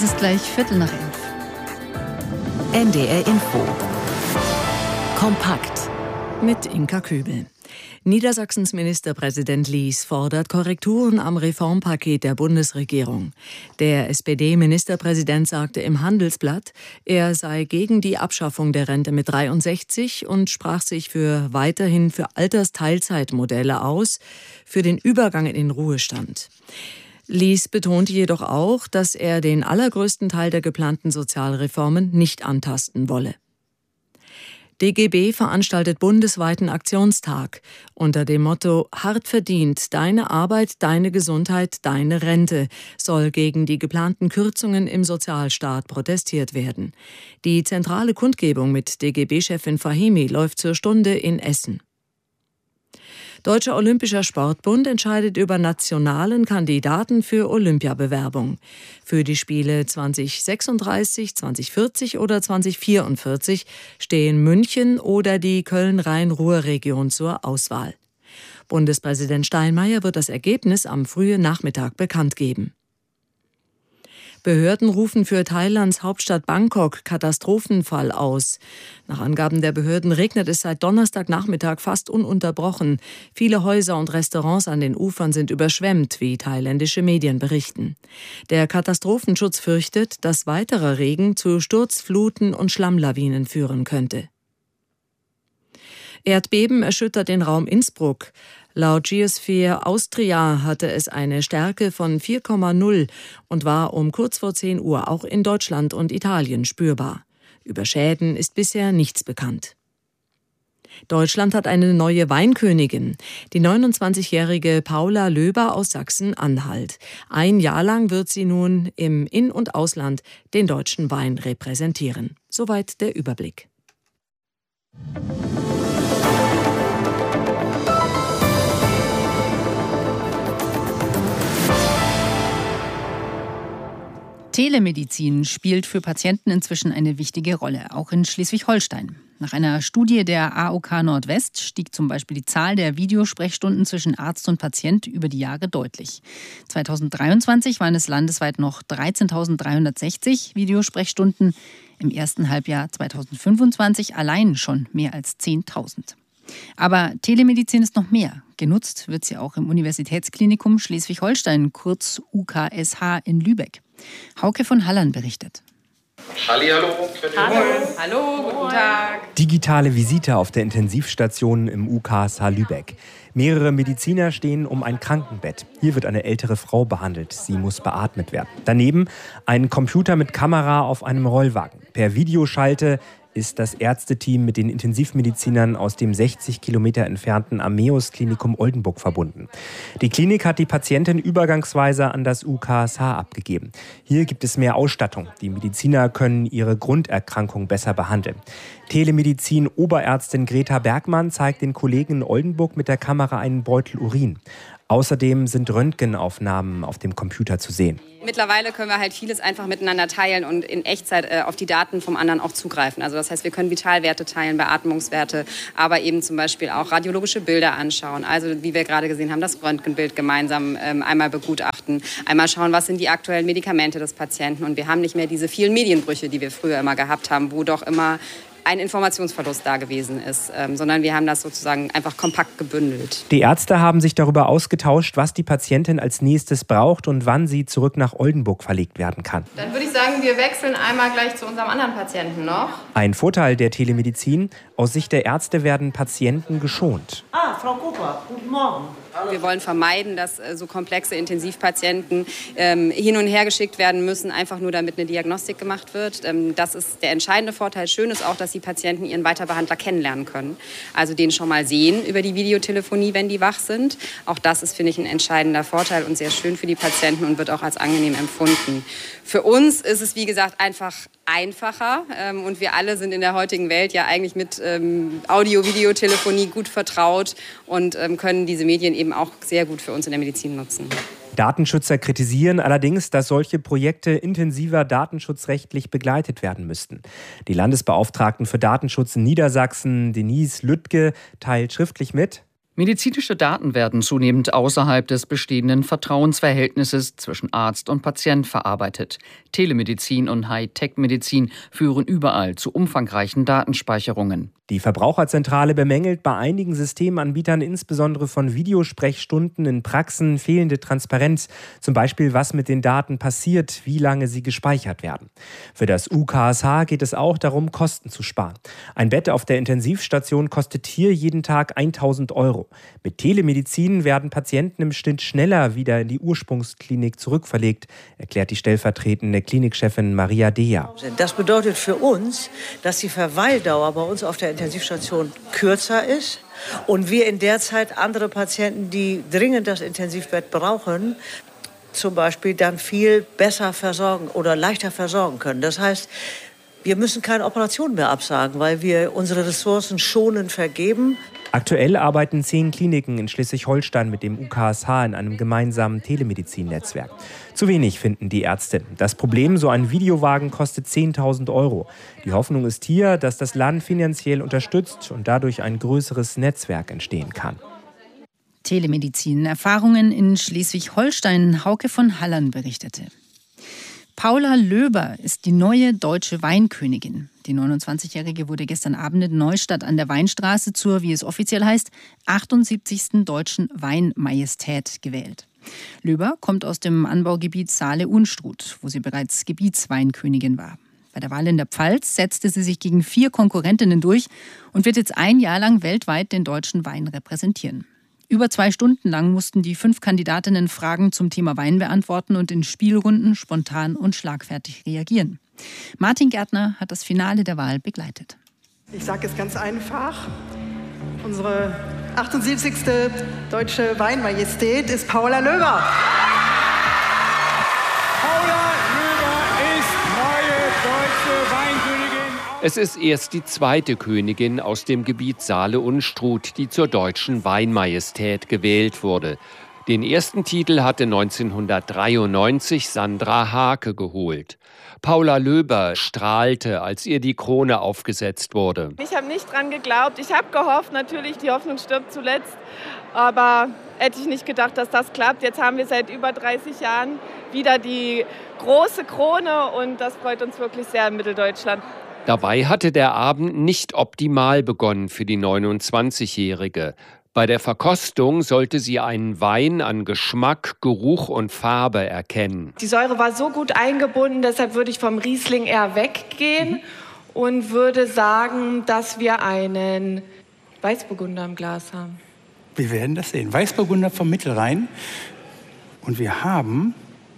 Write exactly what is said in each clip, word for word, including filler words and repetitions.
Es ist gleich Viertel nach elf. N D R Info. Kompakt. Mit Inka Kübel. Niedersachsens Ministerpräsident Lies fordert Korrekturen am Reformpaket der Bundesregierung. Der S P D-Ministerpräsident sagte im Handelsblatt, er sei gegen die Abschaffung der Rente mit dreiundsechzig und sprach sich für weiterhin für Altersteilzeitmodelle aus, für den Übergang in den Ruhestand. Lies betonte jedoch auch, dass er den allergrößten Teil der geplanten Sozialreformen nicht antasten wolle. D G B veranstaltet bundesweiten Aktionstag unter dem Motto „Hart verdient, deine Arbeit, deine Gesundheit, deine Rente“ soll gegen die geplanten Kürzungen im Sozialstaat protestiert werden. Die zentrale Kundgebung mit D G B-Chefin Fahimi läuft zur Stunde in Essen. Deutscher Olympischer Sportbund entscheidet über nationalen Kandidaten für Olympiabewerbung. Für die Spiele zwanzig sechsunddreißig, zwanzig vierzig oder zwanzig vierundvierzig stehen München oder die Köln-Rhein-Ruhr-Region zur Auswahl. Bundespräsident Steinmeier wird das Ergebnis am frühen Nachmittag bekannt geben. Behörden rufen für Thailands Hauptstadt Bangkok Katastrophenfall aus. Nach Angaben der Behörden regnet es seit Donnerstagnachmittag fast ununterbrochen. Viele Häuser und Restaurants an den Ufern sind überschwemmt, wie thailändische Medien berichten. Der Katastrophenschutz fürchtet, dass weiterer Regen zu Sturzfluten und Schlammlawinen führen könnte. Erdbeben erschüttert den Raum Innsbruck. Laut Geosphere Austria hatte es eine Stärke von vier Komma null und war um kurz vor zehn Uhr auch in Deutschland und Italien spürbar. Über Schäden ist bisher nichts bekannt. Deutschland hat eine neue Weinkönigin, die neunundzwanzigjährige Paula Löber aus Sachsen-Anhalt. Ein Jahr lang wird sie nun im In- und Ausland den deutschen Wein repräsentieren. Soweit der Überblick. Telemedizin spielt für Patienten inzwischen eine wichtige Rolle, auch in Schleswig-Holstein. Nach einer Studie der A O K Nordwest stieg zum Beispiel die Zahl der Videosprechstunden zwischen Arzt und Patient über die Jahre deutlich. zweitausenddreiundzwanzig waren es landesweit noch dreizehntausenddreihundertsechzig Videosprechstunden, im ersten Halbjahr zweitausendfünfundzwanzig allein schon mehr als zehntausend. Aber Telemedizin ist noch mehr. Genutzt wird sie auch im Universitätsklinikum Schleswig-Holstein, kurz U K S H in Lübeck. Hauke von Hallern berichtet. Hallihallo. Hallo. Hallo, guten Tag. Digitale Visite auf der Intensivstation im U K S H Lübeck. Mehrere Mediziner stehen um ein Krankenbett. Hier wird eine ältere Frau behandelt. Sie muss beatmet werden. Daneben ein Computer mit Kamera auf einem Rollwagen. Per Videoschalte ist das Ärzteteam mit den Intensivmedizinern aus dem sechzig Kilometer entfernten Ammeus-Klinikum Oldenburg verbunden. Die Klinik hat die Patientin übergangsweise an das U K S H abgegeben. Hier gibt es mehr Ausstattung. Die Mediziner können ihre Grunderkrankung besser behandeln. Telemedizin-Oberärztin Greta Bergmann zeigt den Kollegen in Oldenburg mit der Kamera einen Beutel Urin. Außerdem sind Röntgenaufnahmen auf dem Computer zu sehen. Mittlerweile können wir halt vieles einfach miteinander teilen und in Echtzeit äh, auf die Daten vom anderen auch zugreifen. Also das heißt, wir können Vitalwerte teilen, Beatmungswerte, aber eben zum Beispiel auch radiologische Bilder anschauen. Also wie wir gerade gesehen haben, das Röntgenbild gemeinsam ähm, einmal begutachten, einmal schauen, was sind die aktuellen Medikamente des Patienten. Und wir haben nicht mehr diese vielen Medienbrüche, die wir früher immer gehabt haben, wo doch immer ein Informationsverlust da gewesen ist, ähm, sondern wir haben das sozusagen einfach kompakt gebündelt. Die Ärzte haben sich darüber ausgetauscht, was die Patientin als nächstes braucht und wann sie zurück nach Oldenburg verlegt werden kann. Dann würde ich sagen, wir wechseln einmal gleich zu unserem anderen Patienten noch. Ein Vorteil der Telemedizin: Aus Sicht der Ärzte werden Patienten geschont. Ah, Frau Cooper, guten Morgen. Wir wollen vermeiden, dass äh, so komplexe Intensivpatienten ähm, hin und her geschickt werden müssen, einfach nur damit eine Diagnostik gemacht wird. Ähm, das ist der entscheidende Vorteil. Schön ist auch, dass die Patienten ihren Weiterbehandler kennenlernen können. Also den schon mal sehen über die Videotelefonie, wenn die wach sind. Auch das ist, finde ich, ein entscheidender Vorteil und sehr schön für die Patienten und wird auch als angenehm empfunden. Für uns ist es, wie gesagt, einfach einfacher. Ähm, und wir alle sind in der heutigen Welt ja eigentlich mit ähm, Audio-Videotelefonie gut vertraut und ähm, können diese Medien eben auch sehr gut für uns in der Medizin nutzen. Datenschützer kritisieren allerdings, dass solche Projekte intensiver datenschutzrechtlich begleitet werden müssten. Die Landesbeauftragten für Datenschutz in Niedersachsen, Denise Lüttke, teilt schriftlich mit: Medizinische Daten werden zunehmend außerhalb des bestehenden Vertrauensverhältnisses zwischen Arzt und Patient verarbeitet. Telemedizin und Hightech-Medizin führen überall zu umfangreichen Datenspeicherungen. Die Verbraucherzentrale bemängelt bei einigen Systemanbietern, insbesondere von Videosprechstunden in Praxen, fehlende Transparenz. Zum Beispiel, was mit den Daten passiert, wie lange sie gespeichert werden. Für das U K S H geht es auch darum, Kosten zu sparen. Ein Bett auf der Intensivstation kostet hier jeden Tag tausend Euro. Mit Telemedizin werden Patienten im Schnitt schneller wieder in die Ursprungsklinik zurückverlegt, erklärt die stellvertretende Klinikchefin Maria Dea. Das bedeutet für uns, dass die Verweildauer bei uns auf der Intensivstation kürzer ist und wir in der Zeit andere Patienten, die dringend das Intensivbett brauchen, zum Beispiel dann viel besser versorgen oder leichter versorgen können. Das heißt, wir müssen keine Operation mehr absagen, weil wir unsere Ressourcen schonend vergeben. Aktuell arbeiten zehn Kliniken in Schleswig-Holstein mit dem U K S H in einem gemeinsamen Telemedizin-Netzwerk. Zu wenig finden die Ärzte. Das Problem, so ein Videowagen kostet zehntausend Euro. Die Hoffnung ist hier, dass das Land finanziell unterstützt und dadurch ein größeres Netzwerk entstehen kann. Telemedizin. Erfahrungen in Schleswig-Holstein. Hauke von Hallern berichtete. Paula Löber ist die neue deutsche Weinkönigin. Die neunundzwanzigjährige wurde gestern Abend in Neustadt an der Weinstraße zur, wie es offiziell heißt, achtundsiebzigsten deutschen Weinmajestät gewählt. Löber kommt aus dem Anbaugebiet Saale-Unstrut, wo sie bereits Gebietsweinkönigin war. Bei der Wahl in der Pfalz setzte sie sich gegen vier Konkurrentinnen durch und wird jetzt ein Jahr lang weltweit den deutschen Wein repräsentieren. Über zwei Stunden lang mussten die fünf Kandidatinnen Fragen zum Thema Wein beantworten und in Spielrunden spontan und schlagfertig reagieren. Martin Gärtner hat das Finale der Wahl begleitet. Ich sage es ganz einfach. Unsere achtundsiebzigste deutsche Weinmajestät ist Paula Löber. Paula Löber ist neue deutsche Weinkönigin. Es ist erst die zweite Königin aus dem Gebiet Saale-Unstrut, die zur deutschen Weinmajestät gewählt wurde. Den ersten Titel hatte neunzehnhundertdreiundneunzig Sandra Hake geholt. Paula Löber strahlte, als ihr die Krone aufgesetzt wurde. Ich habe nicht dran geglaubt. Ich habe gehofft, natürlich, die Hoffnung stirbt zuletzt. Aber hätte ich nicht gedacht, dass das klappt. Jetzt haben wir seit über dreißig Jahren wieder die große Krone und das freut uns wirklich sehr in Mitteldeutschland. Dabei hatte der Abend nicht optimal begonnen für die neunundzwanzigjährige. Bei der Verkostung sollte sie einen Wein an Geschmack, Geruch und Farbe erkennen. Die Säure war so gut eingebunden, deshalb würde ich vom Riesling eher weggehen und würde sagen, dass wir einen Weißburgunder im Glas haben. Wir werden das sehen. Weißburgunder vom Mittelrhein. Und wir haben...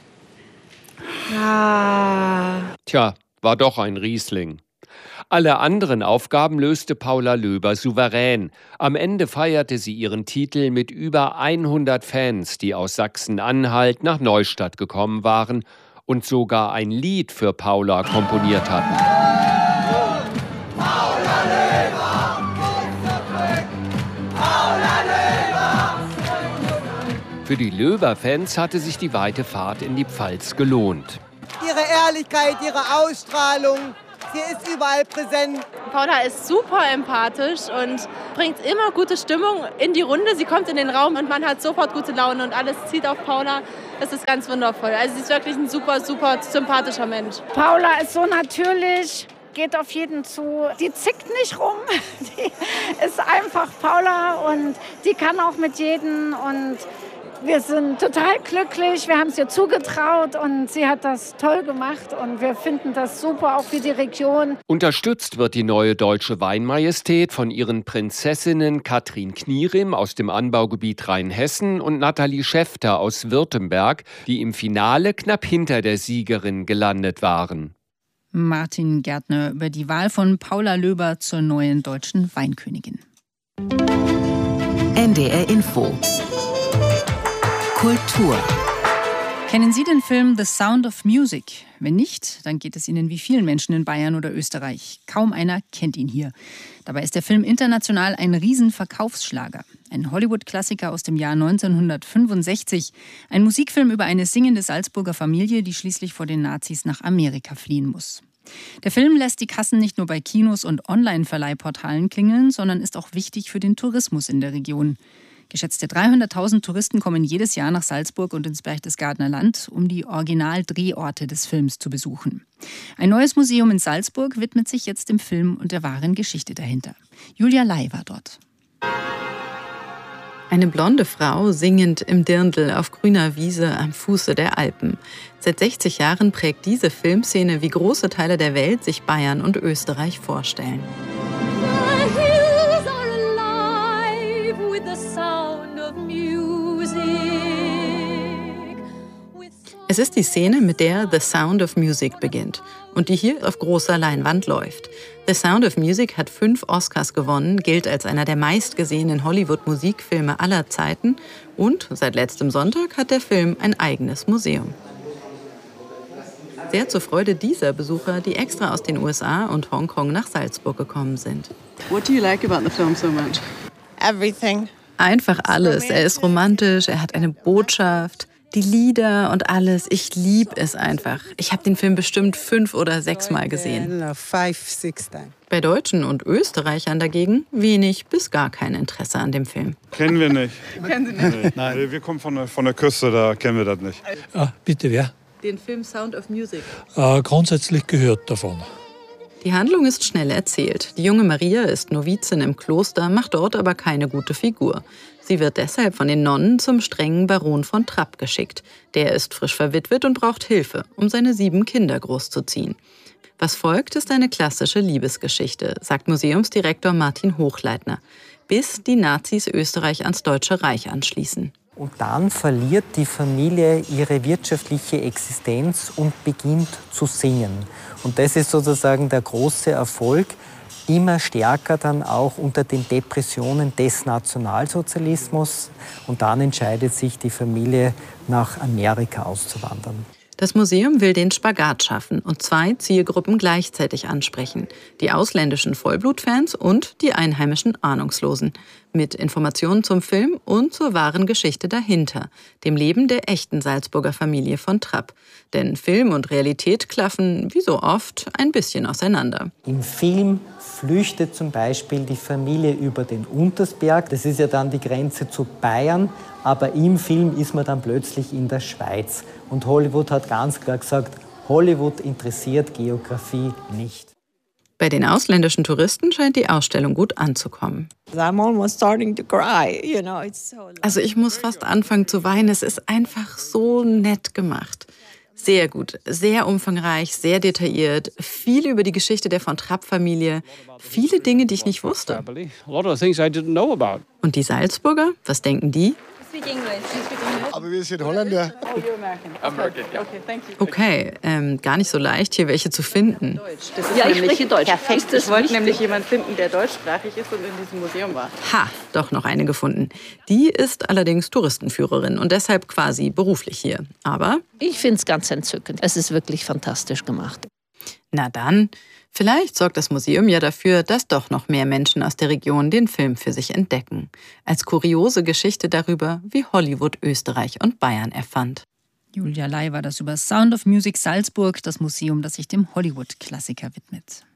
Ah. Tja, war doch ein Riesling. Alle anderen Aufgaben löste Paula Löber souverän. Am Ende feierte sie ihren Titel mit über hundert Fans, die aus Sachsen-Anhalt nach Neustadt gekommen waren und sogar ein Lied für Paula komponiert hatten. Paula Löber, Paula Löber. Für die Löber-Fans hatte sich die weite Fahrt in die Pfalz gelohnt. Ihre Ehrlichkeit, ihre Ausstrahlung, sie ist überall präsent. Paula ist super empathisch und bringt immer gute Stimmung in die Runde. Sie kommt in den Raum und man hat sofort gute Laune und alles zieht auf Paula. Das ist ganz wundervoll. Also sie ist wirklich ein super, super sympathischer Mensch. Paula ist so natürlich, geht auf jeden zu. Die zickt nicht rum. Die ist einfach Paula und die kann auch mit jedem und wir sind total glücklich, wir haben es ihr zugetraut und sie hat das toll gemacht und wir finden das super, auch für die Region. Unterstützt wird die neue deutsche Weinmajestät von ihren Prinzessinnen Katrin Knierim aus dem Anbaugebiet Rheinhessen und Nathalie Schäfter aus Württemberg, die im Finale knapp hinter der Siegerin gelandet waren. Martin Gärtner über die Wahl von Paula Löber zur neuen deutschen Weinkönigin. N D R Info Kultur. Kennen Sie den Film The Sound of Music? Wenn nicht, dann geht es Ihnen wie vielen Menschen in Bayern oder Österreich. Kaum einer kennt ihn hier. Dabei ist der Film international ein Riesenverkaufsschlager. Ein Hollywood-Klassiker aus dem Jahr neunzehnhundertfünfundsechzig. Ein Musikfilm über eine singende Salzburger Familie, die schließlich vor den Nazis nach Amerika fliehen muss. Der Film lässt die Kassen nicht nur bei Kinos und Online-Verleihportalen klingeln, sondern ist auch wichtig für den Tourismus in der Region. Geschätzte dreihunderttausend Touristen kommen jedes Jahr nach Salzburg und ins Berchtesgadener Land, um die Originaldrehorte des Films zu besuchen. Ein neues Museum in Salzburg widmet sich jetzt dem Film und der wahren Geschichte dahinter. Julia Lai war dort. Eine blonde Frau singend im Dirndl auf grüner Wiese am Fuße der Alpen. Seit sechzig Jahren prägt diese Filmszene, wie große Teile der Welt sich Bayern und Österreich vorstellen. Es ist die Szene, mit der The Sound of Music beginnt und die hier auf großer Leinwand läuft. The Sound of Music hat fünf Oscars gewonnen, gilt als einer der meistgesehenen Hollywood-Musikfilme aller Zeiten und seit letztem Sonntag hat der Film ein eigenes Museum. Sehr zur Freude dieser Besucher, die extra aus den U S A und Hongkong nach Salzburg gekommen sind. What do you like about the film so much? Everything. Einfach alles. Er ist romantisch, er hat eine Botschaft. Die Lieder und alles, ich liebe es einfach. Ich habe den Film bestimmt fünf oder sechs Mal gesehen. Bei Deutschen und Österreichern dagegen wenig bis gar kein Interesse an dem Film. Kennen wir nicht. Kennen Sie nicht? Nein. Nee, wir kommen von der, von der Küste, da kennen wir das nicht. Ah, bitte, wer? Den Film Sound of Music. Äh, grundsätzlich gehört davon. Die Handlung ist schnell erzählt. Die junge Maria ist Novizin im Kloster, macht dort aber keine gute Figur. Sie wird deshalb von den Nonnen zum strengen Baron von Trapp geschickt. Der ist frisch verwitwet und braucht Hilfe, um seine sieben Kinder großzuziehen. Was folgt, ist eine klassische Liebesgeschichte, sagt Museumsdirektor Martin Hochleitner, bis die Nazis Österreich ans Deutsche Reich anschließen. Und dann verliert die Familie ihre wirtschaftliche Existenz und beginnt zu singen. Und das ist sozusagen der große Erfolg, immer stärker dann auch unter den Depressionen des Nationalsozialismus. Und dann entscheidet sich die Familie, nach Amerika auszuwandern. Das Museum will den Spagat schaffen und zwei Zielgruppen gleichzeitig ansprechen. Die ausländischen Vollblutfans und die einheimischen Ahnungslosen. Mit Informationen zum Film und zur wahren Geschichte dahinter, dem Leben der echten Salzburger Familie von Trapp. Denn Film und Realität klaffen, wie so oft, ein bisschen auseinander. Im Film flüchtet zum Beispiel die Familie über den Untersberg. Das ist ja dann die Grenze zu Bayern. Aber im Film ist man dann plötzlich in der Schweiz. Und Hollywood hat ganz klar gesagt, Hollywood interessiert Geografie nicht. Bei den ausländischen Touristen scheint die Ausstellung gut anzukommen. Also ich muss fast anfangen zu weinen. Es ist einfach so nett gemacht. Sehr gut, sehr umfangreich, sehr detailliert, viel über die Geschichte der von Trapp-Familie, viele Dinge, die ich nicht wusste. Und die Salzburger, was denken die? Aber wir sind Holländer. Oh, you're American. American, ja. Okay, thank you. Okay, ähm, gar nicht so leicht, hier welche zu finden. Das ist ja, ich spreche Deutsch. Perfekt. Ich wollte nämlich jemanden finden, der deutschsprachig ist und in diesem Museum war. Ha, doch noch eine gefunden. Die ist allerdings Touristenführerin und deshalb quasi beruflich hier. Aber ich finde es ganz entzückend. Es ist wirklich fantastisch gemacht. Na dann, vielleicht sorgt das Museum ja dafür, dass doch noch mehr Menschen aus der Region den Film für sich entdecken. Als kuriose Geschichte darüber, wie Hollywood Österreich und Bayern erfand. Julia Lai war das über Sound of Music Salzburg, das Museum, das sich dem Hollywood-Klassiker widmet.